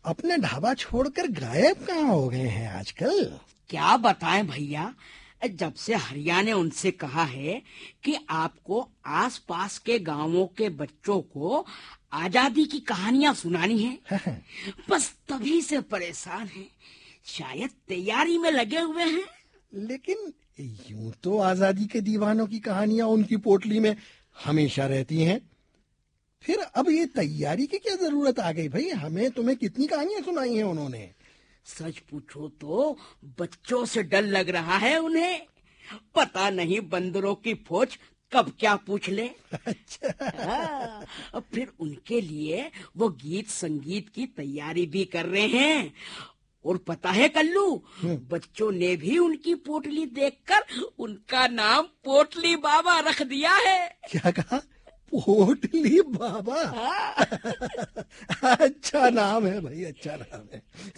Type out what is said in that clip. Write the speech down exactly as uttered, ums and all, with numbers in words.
अपना ढाबा छोड़कर गायब कहाँ हो गए हैं आजकल? क्या बताएं भैया, जब से हरिया ने उनसे कहा है कि आपको आसपास के गांवों के बच्चों को आजादी की कहानियां सुनानी है, बस तभी से परेशान हैं। शायद तैयारी में लगे हुए हैं। लेकिन यूं तो आजादी के दीवानों की कहानियां उनकी पोटली में हमेशा रहती हैं। फिर अब ये तैयारी की क्या जरूरत आ गई भाई? हमें तुम्हें कितनी कहानियां सुनाई हैं उन्होंने? सच पूछो तो बच्चों से डर लग रहा है उन्हें। पता नहीं बंदरों की फौज कब क्या पूछ ले। अच्छा। हाँ, फिर उनके लिए वो गीत संगीत की तैयारी भी कर रहे हैं। और पता है कल्लू, बच्चों ने भी उनकी पोटली देखकर उनका नाम पोटली बाबा रख दिया है। क्या कहा? पोटली बाबा? हाँ। अच्छा नाम है भाई, अच्छा नाम है।